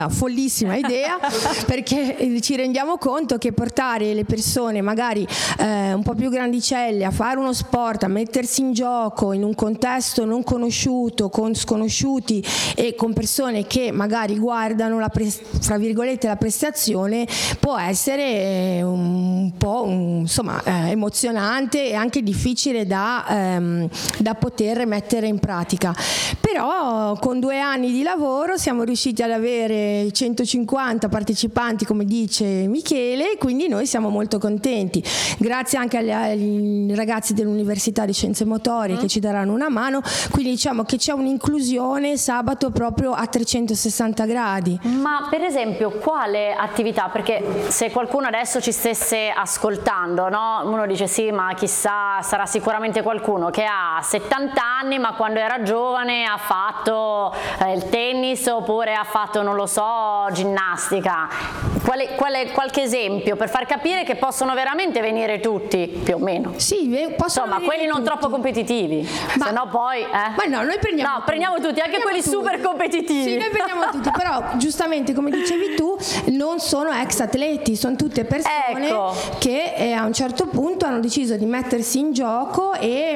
follissima idea, perché ci rendiamo conto che portare le persone magari un po' più grandicelle a fare uno sport, a mettersi in gioco in un contesto non conosciuto, con sconosciuti e con persone che magari guardano fra virgolette la prestazione, può essere un po' emozionante e anche difficile da poter mettere in pratica. Però con 2 anni di lavoro siamo riusciti ad avere 150 partecipanti, come dice Michele, quindi noi siamo molto contenti, grazie anche ai ragazzi dell'Università di Scienze Motorie che ci daranno una mano, quindi diciamo che c'è un'inclusione sabato proprio a 360 gradi. Ma per esempio quale attività, perché se qualcuno adesso ci stesse ascoltando, no? Uno dice sì, ma chissà, sarà sicuramente qualcuno che ha 70 anni ma quando era giovane ha fatto il tennis oppure ha fatto, non lo so, ginnastica. Qualche esempio per far capire che possono veramente venire tutti, più o meno? Sì, possono. Insomma, quelli non troppo competitivi, se no poi ma no, noi prendiamo tutti, anche quelli super competitivi. Sì, noi prendiamo tutti, però giustamente come dicevi tu, non sono ex atleti, sono tutte persone che a un certo punto hanno deciso di mettersi in gioco e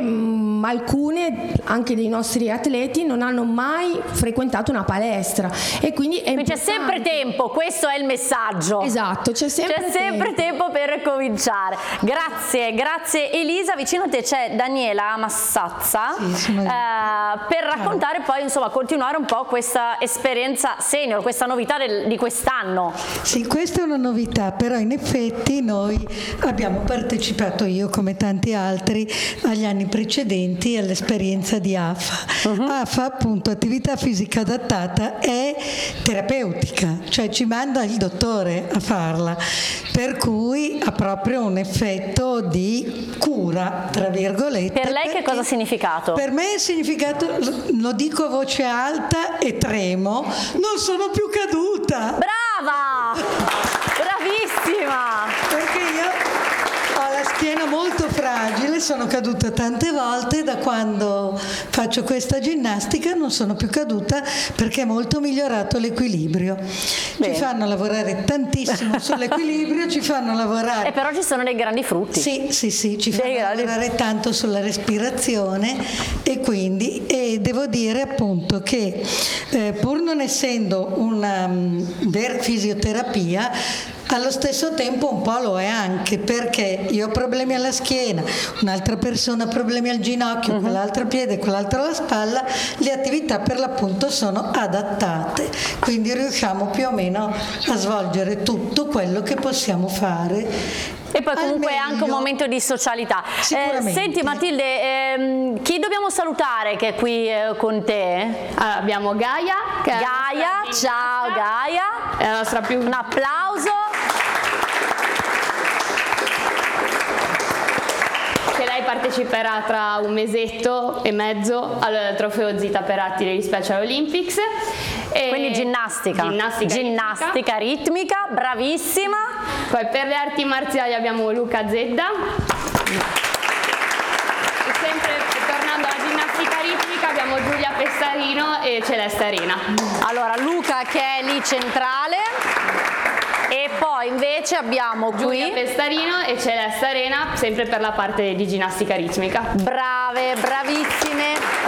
alcune anche dei nostri atleti non hanno mai frequentato una palestra e quindi c'è sempre tempo, questo è il messaggio. Esatto, c'è sempre tempo per cominciare. Grazie Elisa. Vicino a te c'è Daniela Massazza, per raccontare poi, insomma, continuare un po' questa esperienza senior, questa novità di quest'anno. Sì, questa è una novità, però in effetti noi abbiamo partecipato, io come tanti altri, agli anni precedenti all'esperienza di AFA. AFA, appunto, attività fisica adattata, è terapeutica, cioè ci manda il dottore a farla, per cui ha proprio un effetto di cura, tra virgolette. Per lei che cosa ha significato? Per me il significato, lo dico a voce alta e tremo, non sono più caduta. Brava! Bravissima! Perché io ho la schiena molto fragile, sono caduta tante volte, da quando faccio questa ginnastica non sono più caduta perché è molto migliorato l'equilibrio. Ci fanno lavorare tantissimo sull'equilibrio, ci fanno lavorare. E però ci sono dei grandi frutti. Sì, ci fanno lavorare tanto sulla respirazione e quindi devo dire appunto che pur non essendo una vera fisioterapia, allo stesso tempo un po' lo è anche, perché io ho problemi alla schiena, un'altra persona ha problemi al ginocchio, quell'altro al piede, quell'altro alla spalla, le attività per l'appunto sono adattate, quindi riusciamo più o meno a svolgere tutto quello che possiamo fare. E poi comunque è anche un momento di socialità. Senti Matilde, chi dobbiamo salutare che è qui con te? Abbiamo Gaia. Ciao Gaia. È la nostra più... Un applauso. Che lei parteciperà tra un mesetto e mezzo al trofeo Zita Peratti degli Special Olympics. Quindi ginnastica ritmica, bravissima. Poi per le arti marziali abbiamo Luca Zedda. E sempre tornando alla ginnastica ritmica abbiamo Giulia Pestarino e Celeste Arena. Allora Luca che è lì centrale e poi invece abbiamo qui Giulia Pestarino e Celeste Arena sempre per la parte di ginnastica ritmica. Brave, bravissime.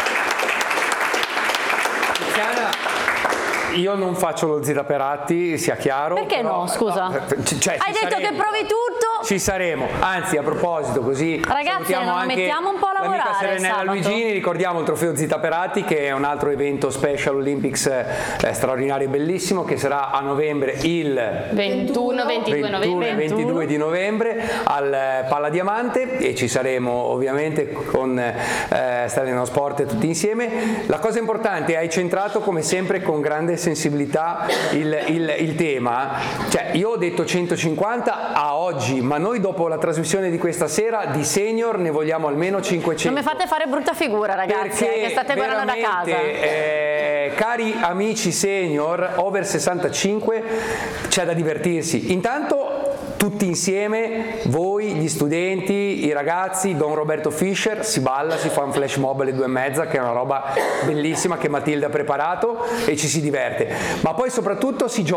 Io non faccio lo Zita Peratti, sia chiaro. Perché però, no, scusa? Hai detto che provi tutto? Ci saremo, anzi a proposito così ragazzi non mettiamo un po' a lavorare. L'amica Serenella sabato. Luigini, ricordiamo il trofeo Zita Peratti che è un altro evento Special Olympics straordinario e bellissimo che sarà a novembre il 21 e 22 di novembre al Palla Diamante e ci saremo ovviamente con Stradino Sport tutti insieme. La cosa importante, hai centrato come sempre con grande sensibilità il tema, cioè io ho detto 150 a oggi, ma noi dopo la trasmissione di questa sera di senior ne vogliamo almeno 500. Non mi fate fare brutta figura ragazzi, che state guardando da casa. Cari amici senior over 65 c'è da divertirsi, intanto tutti insieme, voi, gli studenti, i ragazzi, Don Roberto Fischer, si balla, si fa un flash mob alle 2:30, che è una roba bellissima che Matilde ha preparato, e ci si diverte, ma poi soprattutto si gioca.